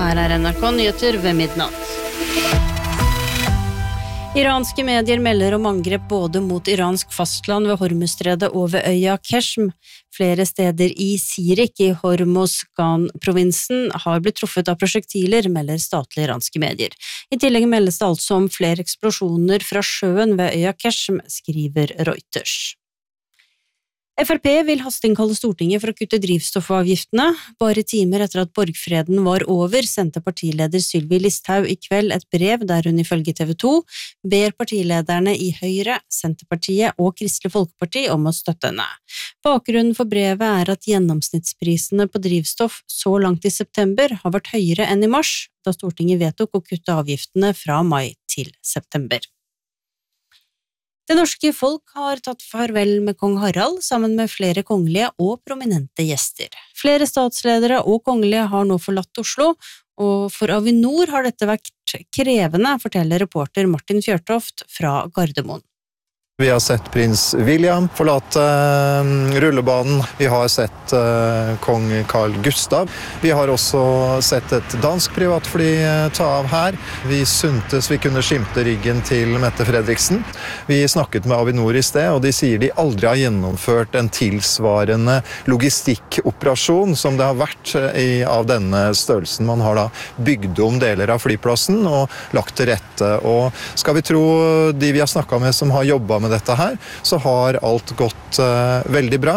Her NRK Nyheter ved midnatt. Iranske medier melder om angrep både mot iransk fastland ved Hormuzstredet og ved øya Keshm. Flere steder i Sirik i Hormozgan-provinsen har blitt truffet av prosjektiler, melder statlige iranske medier. I tillegg meldes det altså om flere eksplosjoner fra sjøen ved øya Keshm, skriver Reuters. FrP vil hasteinnkalle Stortinget for å kutte drivstoffavgiftene. Bare timer etter at borgfreden var over, sendte partileder Sylvi Listhaug i kveld et brev der hun ifølge TV 2 ber partilederne i Høyre, Senterpartiet og Kristelig Folkeparti om å støtte henne. Bakgrunnen for brevet er at gjennomsnittsprisene på drivstoff så langt i september har vært høyere enn i mars, da Stortinget vedtok å kutte avgiftene fra mai til september. Det norske folk har tatt farvel med kong Harald sammen med flere kongelige og prominente gjester. Flere statsledere og kongelige har nå forlatt Oslo, og for Avinor har dette vært krevende, forteller reporter Martin Fjørtoft fra Gardermoen. Vi har sett prins William forlate rullebanen. Vi har sett kong Carl Gustav. Vi har også sett et dansk privatfly ta av her. Vi syntes vi kunne skimte ryggen til Mette Fredriksen. Vi snakket med Avinor i sted, og de sier de aldri har gjennomført en tilsvarende logistikkoperasjon som det har vært av denne størrelsen. Man har da bygd om deler av flyplassen og lagt til rette. Og skal vi tro de vi har snakket med som har jobbet med dette her, så har alt gått veldig bra.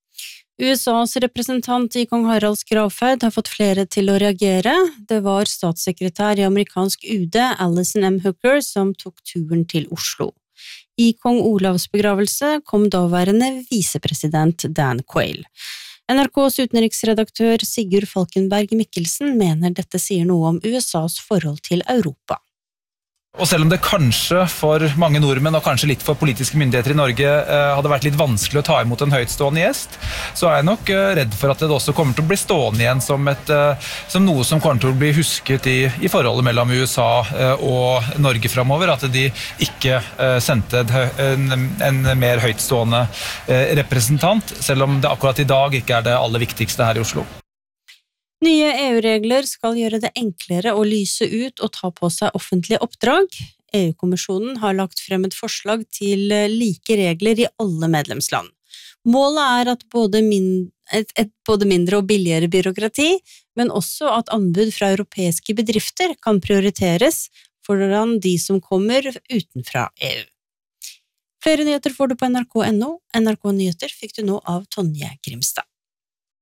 USAs representant i kong Haralds gravferd har fått flere til å reagere. Det var statssekretær i amerikansk UD, Alison M. Hooker, som tok turen til Oslo. I kong Olavs begravelse kom daværende visepresident Dan Quayle. NRKs utenriksredaktør Sigurd Falkenberg Mikkelsen mener dette sier noe om USAs forhold til Europa. Og selv om det kanskje for mange nordmenn og kanskje litt for politiske myndigheter i Norge hadde vært litt vanskelig å ta imot en høytstående gjest, så er jeg nok redd for at det også kommer til å bli stående igjen som noe som kommer til å bli husket i forholdet mellom USA og Norge fremover, at de ikke sendte en mer høytstående representant, selv om det akkurat i dag ikke er det aller viktigste her i Oslo. Nye EU-regler skal gjøre det enklere å lyse ut og ta på seg offentlige oppdrag. EU-kommisjonen har lagt frem et forslag til like regler i alle medlemsland. Målet er at både mindre og billigere byråkrati, men også at anbud fra europeiske bedrifter kan prioriteres foran de som kommer utenfra EU. Flere nyheter får du på nrk.no. NRK Nyheter fikk du nå av Tonje Grimstad.